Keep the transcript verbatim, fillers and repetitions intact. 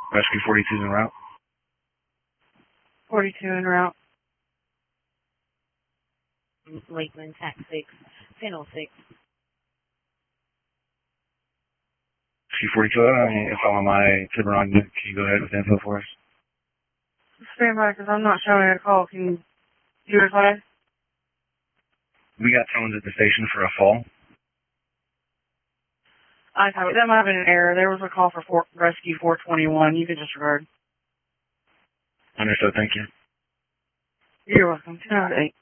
Rescue forty-two en route. forty-two en route. Lakeland, Tac six, ten oh six. Rescue forty-two, uh, if I'm on my Tiburon, can you go ahead with info for us? Stand by, because I'm not showing a call. Can you advise? We got someone at the station for a fall. I thought that might have been an error. There was a call for four, Rescue four twenty-one. You can disregard. Understood, thank you. You're welcome. two oh eight.